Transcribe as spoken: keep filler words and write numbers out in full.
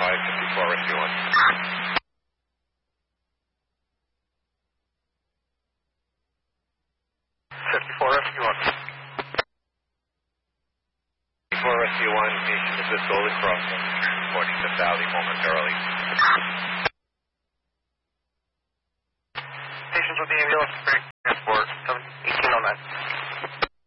five, fifty-four, Rescue one. fifty-four, Rescue one. fifty-four, Rescue one, patient is with Golden Crossing, reporting the valley momentarily. Patients with the ambulance, transport, seven eighteen oh nine.